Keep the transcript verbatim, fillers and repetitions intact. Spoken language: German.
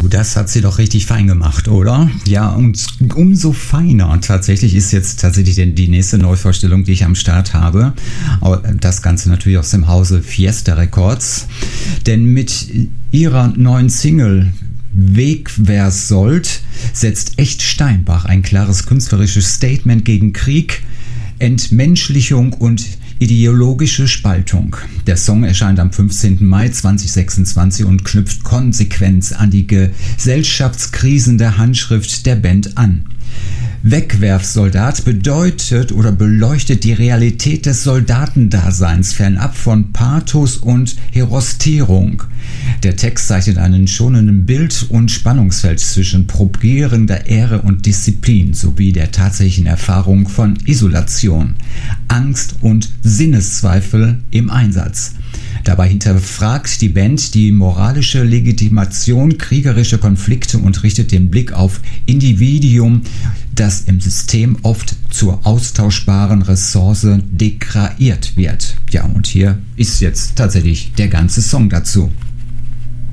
das hat sie doch richtig fein gemacht, oder? Ja, und umso feiner tatsächlich ist jetzt tatsächlich die nächste Neuvorstellung, die ich am Start habe. Das Ganze natürlich aus dem Hause Fiesta Records. Denn mit ihrer neuen Single Weg wär's sollt, setzt Echt Steinbach ein klares künstlerisches Statement gegen Krieg, Entmenschlichung und ideologische Spaltung. Der Song erscheint am fünfzehnten Mai zweitausendsechsundzwanzig und knüpft konsequent an die Gesellschaftskrisen der Handschrift der Band an. Wegwerfsoldat bedeutet oder beleuchtet die Realität des Soldatendaseins fernab von Pathos und Herostierung. Der Text zeichnet einen schonenden Bild- und Spannungsfeld zwischen propagierender Ehre und Disziplin sowie der tatsächlichen Erfahrung von Isolation, Angst und Sinneszweifel im Einsatz. Dabei hinterfragt die Band die moralische Legitimation kriegerischer Konflikte und richtet den Blick auf Individuum, das im System oft zur austauschbaren Ressource degradiert wird. Ja, und hier ist jetzt tatsächlich der ganze Song dazu.